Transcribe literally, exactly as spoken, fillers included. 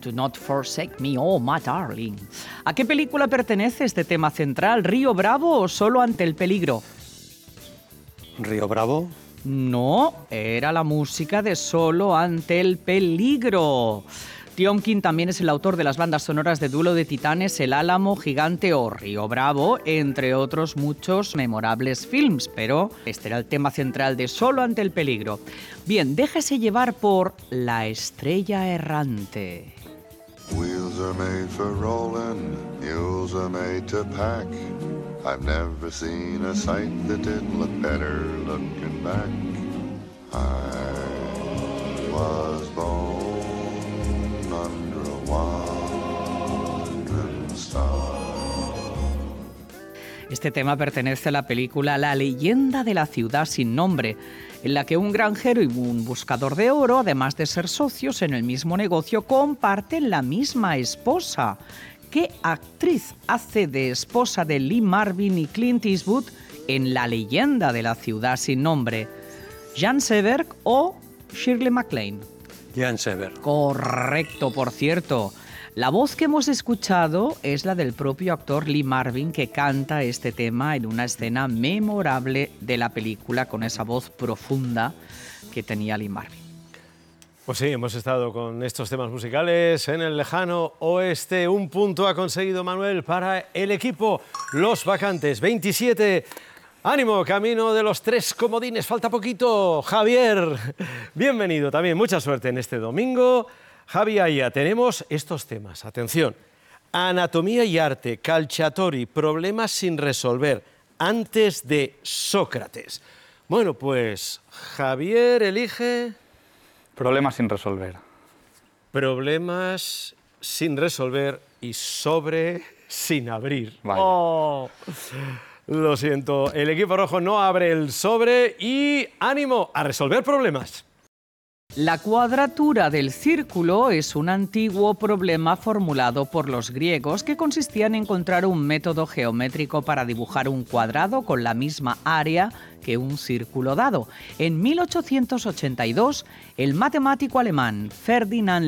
Do not forsake me, oh my darling. ¿A qué película pertenece este tema central? ¿Río Bravo o Solo ante el peligro? ¿Río Bravo? No, era la música de Solo ante el peligro. Tiomkin también es el autor de las bandas sonoras de Duelo de Titanes, El Álamo, Gigante o Río Bravo, entre otros muchos memorables films, pero este era el tema central de Solo ante el peligro. Bien, déjese llevar por La estrella errante. Wheels are made for rolling, mules are made to pack. I've never seen a sight that didn't look better looking back. I was born under a wandering star. Este tema pertenece a la película La leyenda de la ciudad sin nombre, en la que un granjero y un buscador de oro, además de ser socios en el mismo negocio, comparten la misma esposa. ¿Qué actriz hace de esposa de Lee Marvin y Clint Eastwood en La leyenda de la ciudad sin nombre? ¿Jean Seberg o Shirley MacLaine? Jean Seberg. Correcto, por cierto. La voz que hemos escuchado es la del propio actor Lee Marvin, que canta este tema en una escena memorable de la película con esa voz profunda que tenía Lee Marvin. Pues sí, hemos estado con estos temas musicales en el lejano oeste. Un punto ha conseguido Manuel para el equipo Los Vacantes. veintisiete. Ánimo, camino de los tres comodines. Falta poquito. Javier, bienvenido también. Mucha suerte en este domingo. Javi, Aya, tenemos estos temas. Atención. Anatomía y arte, Calciatori, problemas sin resolver, antes de Sócrates. Bueno, pues Javier elige... Problemas sin resolver. Problemas sin resolver y sobre sin abrir. Vaya. Oh, lo siento, el equipo rojo no abre el sobre y ánimo a resolver problemas. La cuadratura del círculo es un antiguo problema formulado por los griegos que consistía en encontrar un método geométrico para dibujar un cuadrado con la misma área que un círculo dado. En mil ochocientos ochenta y dos, el matemático alemán Ferdinand